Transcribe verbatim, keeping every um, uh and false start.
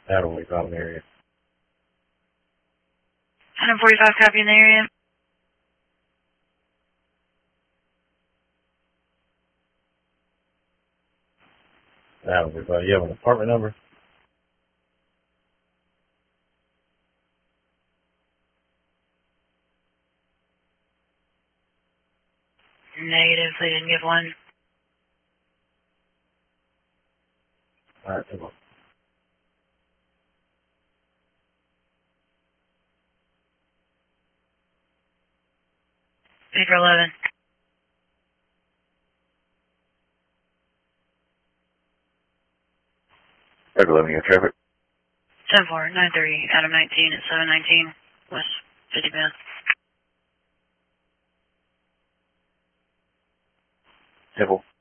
That'll wait out in the area. one forty-five, copy in the area. That'll wait out. You have an apartment number? Negative, they didn't give one. Alright, come on. Paper eleven. Paper eleven, you got traffic? ten four, nine thirty, Adam nineteen at seven nineteen, West fifty Bend. Simple.